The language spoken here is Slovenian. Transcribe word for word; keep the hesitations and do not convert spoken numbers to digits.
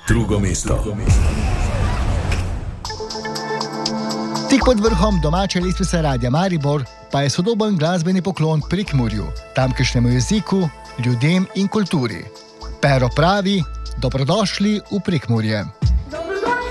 Drugo mesto. Tik pod vrhom domače lestvice Radia Maribor pa je sodoben glasbeni poklon Prekmurju, tamkajšnjemu jeziku, ljudem in kulturi. Pero pravi, dobrodošli v Prekmurje.